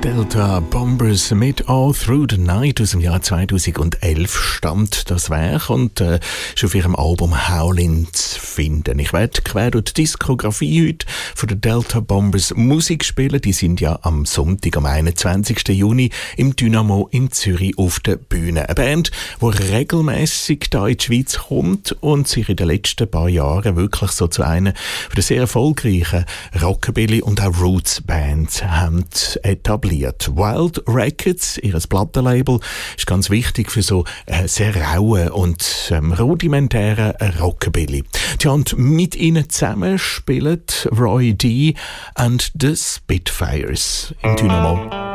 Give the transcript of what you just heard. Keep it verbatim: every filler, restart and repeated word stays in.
Delta Bombers mit All Through the Night aus dem Jahr zweitausendelf stammt das Werk und äh, ist auf ihrem Album Howlin' zu finden. Ich werde quer durch die Diskografie heute von den Delta Bombers Musik spielen. Die sind ja am Sonntag, am einundzwanzigsten Juni im Dynamo in Zürich auf der Bühne. Eine Band, die regelmäßig da in die Schweiz kommt und sich in den letzten paar Jahren wirklich so zu einer der sehr erfolgreichen Rockabilly- und auch Roots-Bands haben etabliert. Wild Records, ihr Plattenlabel, ist ganz wichtig für so äh, sehr rauen und ähm, rudimentären Rockabilly. Tja, und mit ihnen zusammen spielen Roy D. and the Spitfires im Dynamo.